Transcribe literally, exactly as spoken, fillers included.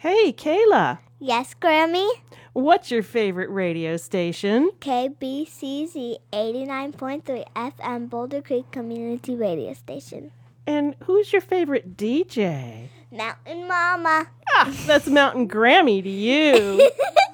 Hey, Kayla. Yes, Grammy? What's your favorite radio station? K B C Z eighty-nine point three F M Boulder Creek Community Radio Station. And who's your favorite D J? Mountain Mama. Ah, that's Mountain Grammy to you.